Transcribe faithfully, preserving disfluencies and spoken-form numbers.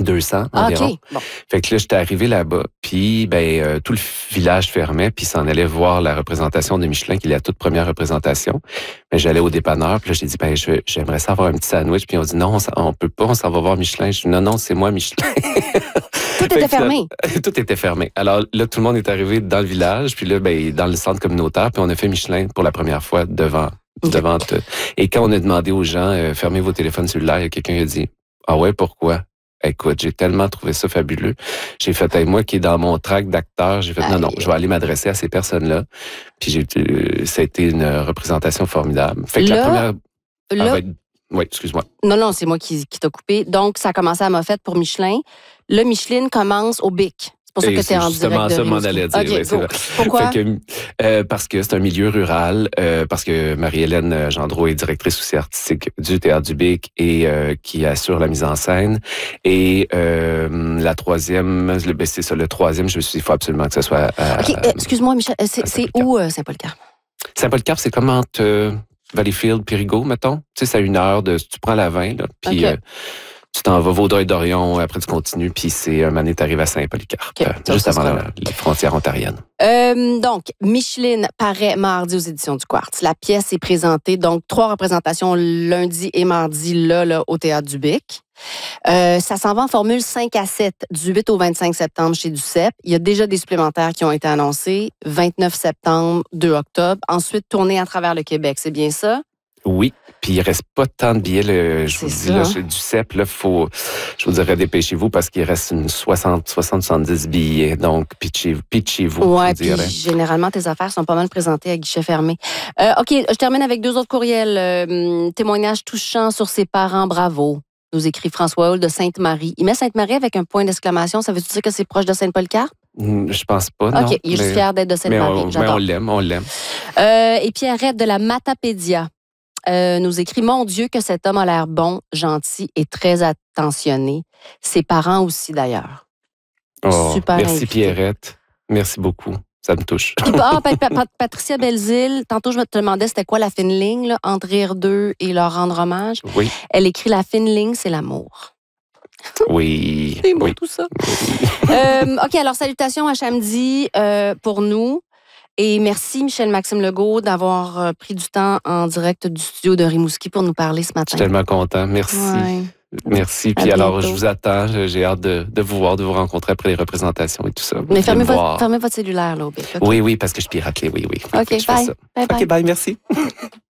deux cents Ah, environ. OK. Bon. Fait que là, j'étais arrivé là-bas, puis ben euh, tout le village fermait, puis s'en allait voir la représentation de Michelin, qui est la toute première représentation. Mais j'allais au dépanneur, puis là, j'ai dit, ben je, j'aimerais ça avoir un petit sandwich, puis on dit, non, on, on peut pas, on s'en va voir Michelin. Je dis, non, non, c'est moi, Michelin. Tout était fermé. Ça, tout était fermé. Alors là, tout le monde est arrivé dans le village, puis là, ben dans le centre communautaire, puis on a fait Michelin pour la première fois devant. Okay. devant te... Et quand on a demandé aux gens, euh, fermez vos téléphones cellulaires, il y a quelqu'un qui a dit, ah ouais, pourquoi? Écoute, j'ai tellement trouvé ça fabuleux. J'ai fait, hey, moi qui est dans mon track d'acteur, j'ai fait, Aïe. non, non, je vais aller m'adresser à ces personnes-là. Puis j'ai, euh, ça a été une représentation formidable. Fait que là, la première... Là, va être... Oui, excuse-moi. Non, non, c'est moi qui, qui t'a coupé. Donc, ça a commencé à Moffett pour Michelin. Là, Micheline commence au Bic. C'est pour ça que tu es en direct de justement ça, m'en allait dire. Okay, oui, c'est vrai. Pourquoi? Fait que, euh, parce que c'est un milieu rural, euh, parce que Marie-Hélène Gendreau est directrice aussi artistique du Théâtre du Bic et euh, qui assure la mise en scène. Et euh, la troisième, ben c'est ça, le troisième, je me suis dit, il faut absolument que ce soit... À, OK, euh, excuse-moi, Michel, c'est, c'est où euh, Saint-Paul-Carpe? Saint-Paul-Carpe, c'est comme entre euh, Valleyfield, Périgot, mettons. Tu sais, c'est à une heure de... Tu prends la vingt, là, puis... Okay. Euh, tu t'en vas Vaudreuil-Dorion, après tu continues, puis c'est un moment donné, t'arrives à Saint-Polycarpe, okay, juste avant la, les frontières ontariennes. Euh, donc, Micheline paraît mardi aux Éditions du Quartz. La pièce est présentée, donc trois représentations lundi et mardi, là, là au Théâtre du Bic. Euh, ça s'en va en formule cinq à sept, du huit au vingt-cinq septembre chez Duceppe. Il y a déjà des supplémentaires qui ont été annoncés, vingt-neuf septembre, deux octobre. Ensuite, tournée à travers le Québec, c'est bien ça? Oui, puis il reste pas tant de billets. Là, je c'est vous dis, ça, là, hein? chez Duceppe, là, faut, je vous dirais, dépêchez-vous parce qu'il reste une soixante, soixante, soixante-dix billets. Donc, pitchez, pitchez-vous. Oui, puis généralement, tes affaires sont pas mal présentées à guichet fermé. Euh, OK, je termine avec deux autres courriels. Euh, témoignage touchant sur ses parents, bravo. Nous écrit François Hull de Sainte-Marie. Il met Sainte-Marie avec un point d'exclamation. Ça veut-tu dire que c'est proche de Saint-Paul-Carpe? Je pense pas, non. OK, il est juste fier d'être de Sainte-Marie. Mais on, mais on l'aime, on l'aime. Euh, et Pierrette de la Matapédia. Euh, nous écrit « Mon Dieu, que cet homme a l'air bon, gentil et très attentionné. Ses parents aussi, d'ailleurs. » Oh, super merci, invité. Pierrette. Merci beaucoup. Ça me touche. Puis, ah, Patricia Belzile, tantôt, je me te demandais c'était quoi la fine ligne là, entre rire d'eux et leur rendre hommage. Oui. Elle écrit « La fine ligne, c'est l'amour. » Oui. C'est beau, oui. tout ça. Oui. euh, OK, alors, salutations à Chamdi euh, pour nous. Et merci, Michel-Maxime Legault, d'avoir pris du temps en direct du studio de Rimouski pour nous parler ce matin. Je suis tellement content. Merci. Ouais. Merci. Puis alors, je vous attends. J'ai hâte de, de vous voir, de vous rencontrer après les représentations et tout ça. Mais fermez votre, fermez votre cellulaire, là, au Bic. Okay. Oui, oui, parce que je pirate les. Oui, oui. OK, bye. Bye, bye. OK, bye, merci.